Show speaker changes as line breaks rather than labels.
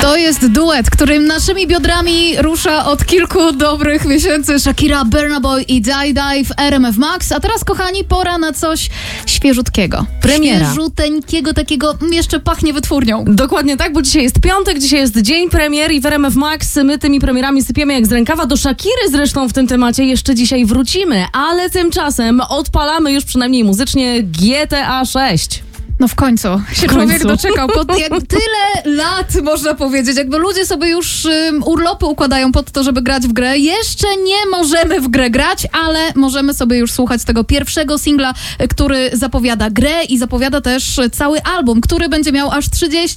To jest duet, którym naszymi biodrami rusza od kilku dobrych miesięcy Shakira, Burna Boy i Die Die w RMF Max. A teraz, kochani, pora na coś świeżutkiego.
Premiera.
Świeżuteńkiego, takiego jeszcze pachnie wytwórnią.
Dokładnie tak, bo dzisiaj jest piątek, dzisiaj jest dzień premier i w RMF Max my tymi premierami sypiemy jak z rękawa. Do Shakiry zresztą w tym temacie jeszcze dzisiaj wrócimy, ale tymczasem odpalamy już przynajmniej muzycznie GTA 6.
No w końcu się człowiek doczekał. Tyle lat, można powiedzieć. Jakby ludzie sobie już urlopy układają pod to, żeby grać w grę. Jeszcze nie możemy w grę grać, ale możemy sobie już słuchać tego pierwszego singla, który zapowiada grę i zapowiada też cały album, który będzie miał aż 30